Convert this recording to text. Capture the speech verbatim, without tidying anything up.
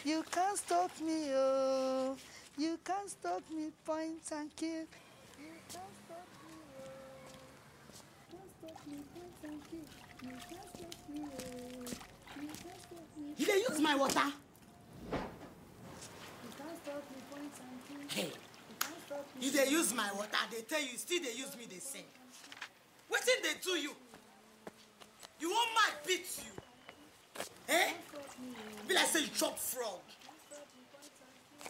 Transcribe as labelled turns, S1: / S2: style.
S1: You can't stop me, oh. You can't stop me, point and kill. You can't stop me, oh. You can't stop me, point and kill. You can't stop me, oh. You can't stop me.
S2: You dey use my water?
S1: You can't stop me, point and kill.
S2: Hey.
S1: You can't stop me.
S2: You dey use my water, they tell you, still they use me the same. Wetin they do you? You want my beat you? Eh? Be like say you chop frog.